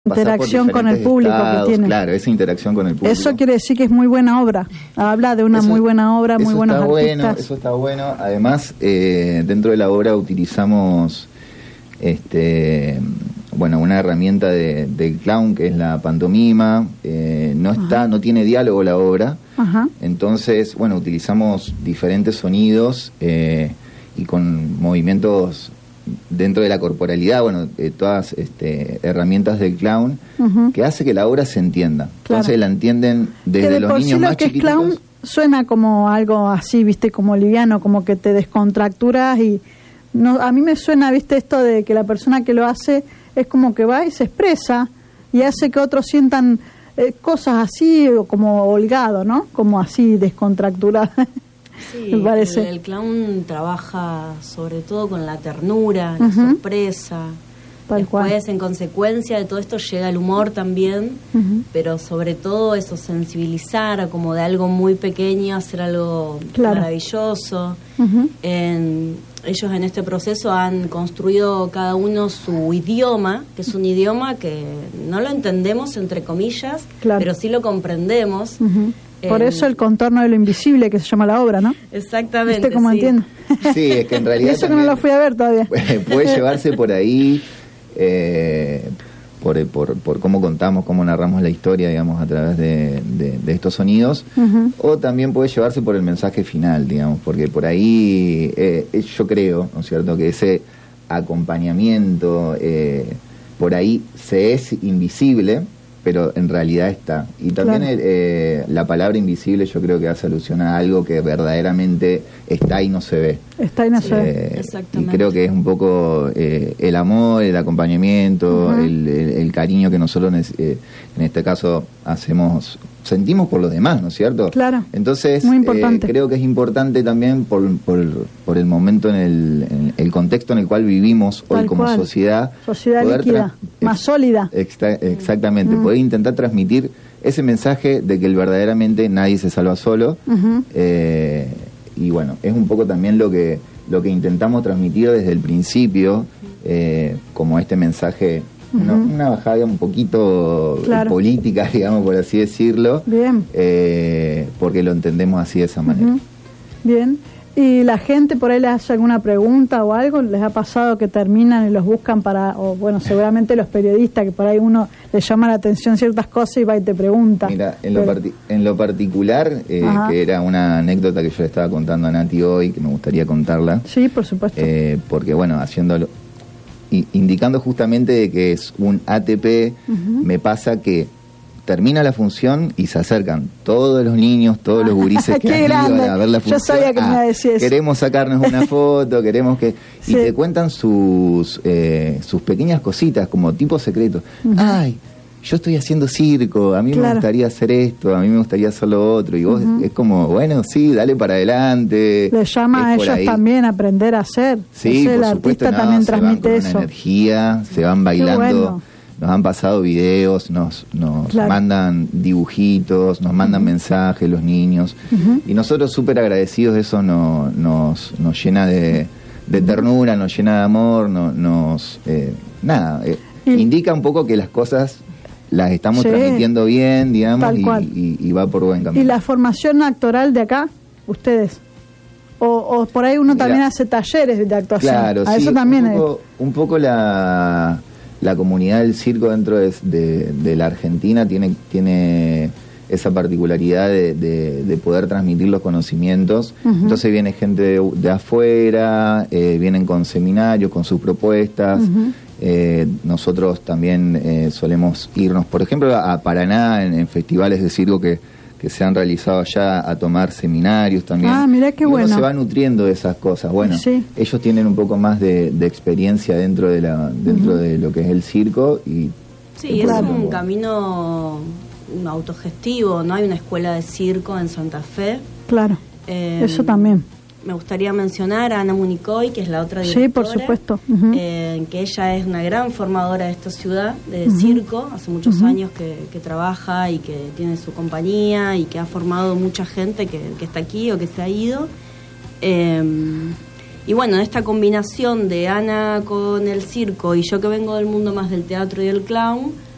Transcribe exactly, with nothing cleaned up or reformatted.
interacción con el público estados, que tiene. Claro, esa interacción con el público. Eso quiere decir que es muy buena obra. Habla de una eso, muy buena obra, muy buenos está artistas. Bueno, eso está bueno. Además, eh, dentro de la obra utilizamos este bueno una herramienta de, del clown, que es la pantomima. Eh, no está, Ajá. no tiene diálogo la obra. Ajá. Entonces, bueno, utilizamos diferentes sonidos eh, y con movimientos dentro de la corporalidad, bueno, eh, todas este, herramientas del clown, uh-huh. que hace que la obra se entienda. Claro. Entonces la entienden desde que de los por niños sí más lo que chiquitos. Es clown suena como algo así, viste, como liviano, como que te descontracturas y no, a mí me suena, viste, esto de que la persona que lo hace es como que va y se expresa y hace que otros sientan eh, cosas así, o como holgado, ¿no? Como así descontracturada. Sí, me parece. El, el clown trabaja sobre todo con la ternura, la uh-huh. sorpresa. Tal Después, cual. En consecuencia de todo esto, llega el humor también, uh-huh. pero sobre todo eso, sensibilizar, como de algo muy pequeño, hacer algo claro. maravilloso. Uh-huh. En, ellos en este proceso han construido cada uno su idioma, que es un idioma que no lo entendemos, entre comillas, claro. pero sí lo comprendemos. Uh-huh. Por eso el contorno de lo invisible, que se llama la obra, ¿no? Exactamente. ¿Viste cómo sí. entiendo? Sí, es que en realidad eso que no lo fui a ver todavía. Puede llevarse por ahí, eh, por, por, por cómo contamos, cómo narramos la historia, digamos, a través de, de, de estos sonidos, uh-huh. o también puede llevarse por el mensaje final, digamos, porque por ahí eh, yo creo, ¿no es cierto?, que ese acompañamiento eh, por ahí se es invisible, pero en realidad está. Y también claro. eh, la palabra invisible yo creo que hace alusión a algo que verdaderamente está y no se ve. Está y no eh, se ve. Exactamente. Y creo que es un poco eh, el amor, el acompañamiento, uh-huh. el, el, el cariño que nosotros eh, en este caso hacemos, sentimos por los demás, ¿no es cierto? Claro. Entonces, muy importante. Eh, creo que es importante también por, por, por el momento, en el, en el contexto en el cual vivimos Tal hoy como cual. sociedad. Sociedad líquida, tra- más sólida. Extra- exactamente, uh-huh. poder intentar transmitir ese mensaje de que verdaderamente nadie se salva solo. Uh-huh. Eh, y bueno, es un poco también lo que, lo que intentamos transmitir desde el principio, eh, como este mensaje. Una, uh-huh. una bajada un poquito claro. política, digamos, por así decirlo. Bien. Eh, porque lo entendemos así de esa manera. Uh-huh. Bien. ¿Y la gente por ahí les hace alguna pregunta o algo? ¿Les ha pasado que terminan y los buscan para, o bueno, seguramente los periodistas, que por ahí uno les llama la atención ciertas cosas y va y te pregunta? Mira, en, Pero... lo, parti- en lo particular, eh, que era una anécdota que yo le estaba contando a Nati hoy, que me gustaría contarla. Sí, por supuesto. Eh, porque bueno, haciéndolo... indicando justamente de que es un A T P, uh-huh. me pasa que termina la función y se acercan todos los niños, todos los gurises que han ido a ver la función. Yo sabía que ah, me iba a decir eso. Queremos sacarnos una foto, queremos que... Sí. Y te cuentan sus, eh, sus pequeñas cositas, como tipo secreto. Uh-huh. Ay, yo estoy haciendo circo, a mí claro. me gustaría hacer esto, a mí me gustaría hacer lo otro. Y vos uh-huh. es como, bueno, sí, dale para adelante. Les llama a ellos ahí. También a aprender a hacer. Sí, por el supuesto, artista no, también transmite van con eso. Una energía, se van bailando. Bueno. Nos han pasado videos, nos, nos claro. mandan dibujitos, nos mandan uh-huh. mensajes los niños. Uh-huh. Y nosotros súper agradecidos, eso no, nos, nos llena de, de ternura, nos llena de amor, no, nos... Eh, nada, eh, indica un poco que las cosas las estamos sí. transmitiendo bien, digamos, y, y, y va por buen camino. ¿Y la formación actoral de acá, ustedes? O, o por ahí uno Mira, también hace talleres de actuación. Claro, a sí, eso también un poco, es. un poco la... la comunidad del circo dentro de, de, de la Argentina tiene, tiene esa particularidad de, de, de poder transmitir los conocimientos. Uh-huh. Entonces viene gente de, de afuera, eh, vienen con seminarios, con sus propuestas. Uh-huh. Eh, nosotros también eh, solemos irnos, por ejemplo, a Paraná en, en festivales de circo que, que se han realizado allá, a tomar seminarios también. Ah, mirá qué y uno bueno. se va nutriendo de esas cosas. Bueno, sí. ellos tienen un poco más de, de experiencia dentro de la dentro uh-huh. de lo que es el circo y sí, es claro. un camino un autogestivo. No hay una escuela de circo en Santa Fe. Claro. Eh, Eso también. Me gustaría mencionar a Ana Municoy, que es la otra directora. Sí, por supuesto. Uh-huh. Eh, que ella es una gran formadora de esta ciudad, de uh-huh. circo. Hace muchos uh-huh. años que, que trabaja y que tiene su compañía y que ha formado mucha gente que, que está aquí o que se ha ido. Eh, y bueno, esta combinación de Ana con el circo y yo que vengo del mundo más del teatro y del clown...